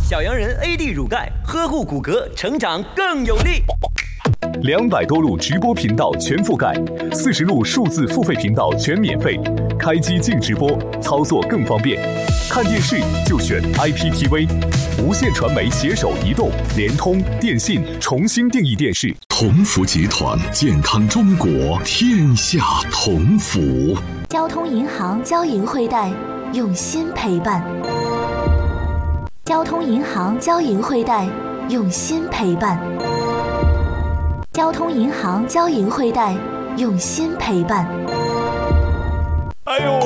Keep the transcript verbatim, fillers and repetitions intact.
小羊人 A D 乳钙，呵护骨骼，成长更有力。 两百多路直播频道全覆盖，四十路数字付费频道全免费，开机静直播，操作更方便。看电视就选 I P T V， 无线传媒携手移动、联通、电信重新定义电视。 同福集团，健康中国，天下同福。 交通银行交银汇贷，用心陪伴。交通银行交银汇贷，用心陪伴。交通银行交银汇贷，用心陪伴。 哎呦，